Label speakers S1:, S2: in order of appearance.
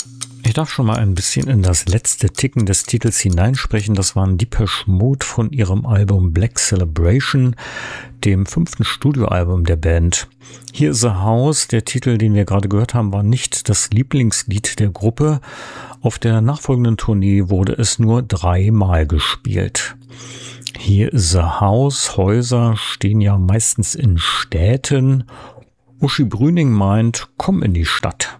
S1: Ich darf schon mal ein bisschen in das letzte Ticken des Titels hineinsprechen. Das waren Depeche Mode von ihrem Album Black Celebration, dem 5. Studioalbum der Band. Here is a House, der Titel, den wir gerade gehört haben, war nicht das Lieblingslied der Gruppe. Auf der nachfolgenden Tournee wurde es nur 3-mal gespielt. Here is a House, Häuser stehen ja meistens in Städten. Uschi Brüning meint, komm in die Stadt.